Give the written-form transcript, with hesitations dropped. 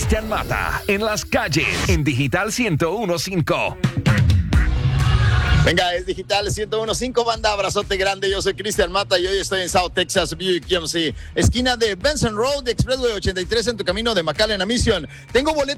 Cristian Mata en las calles en Digital 101.5. Venga, es Digital 101.5, banda, abrazote grande. Yo soy Cristian Mata y hoy estoy en South Texas Buick GMC, esquina de Benson Road, Expressway 83, en tu camino de McAllen a Mission. Tengo boletos